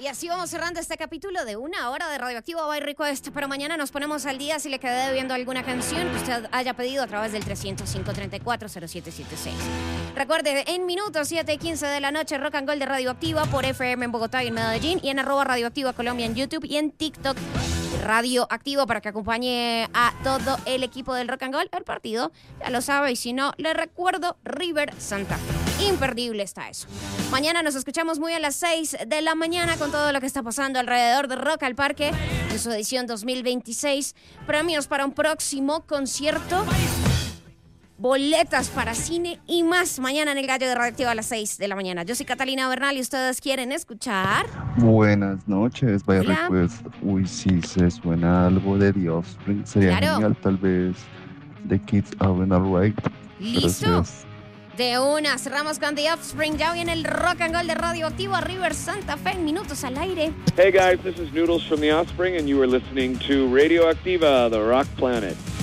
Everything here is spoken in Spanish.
Y así vamos cerrando este capítulo de 1 hora de Radioactivo by Request. Pero mañana nos ponemos al día si le quedé debiendo alguna canción que usted haya pedido a través del 305-340776. Recuerde, en minutos 7:15 de la noche, Rock and Gold de Radioactiva por FM en Bogotá y en Medellín. Y en @Radioactiva Colombia en YouTube y en TikTok Radioactivo para que acompañe a todo el equipo del Rock and Gold. El partido, ya lo sabe, y si no, le recuerdo River Santa Fe. Imperdible está eso. Mañana nos escuchamos muy a las 6 de la mañana con todo lo que está pasando alrededor de Rock al Parque en su edición 2026. Premios para un próximo concierto, boletas para cine y más mañana en el Gallo de Radioactiva a las 6 de la mañana. Yo soy Catalina Bernal y ustedes quieren escuchar. Buenas noches, vaya Hola. request. Uy, si se suena algo de The Offspring, sería Claro. genial, tal vez The Kids Aren't Alright. ¿Listo? Gracias. De una, cerramos con The Offspring. Ya viene el Rock and Gold de Radioactivo a River Santa Fe en minutos al aire. Hey guys, this is Noodles from The Offspring, and you are listening to Radioactiva, the Rock Planet.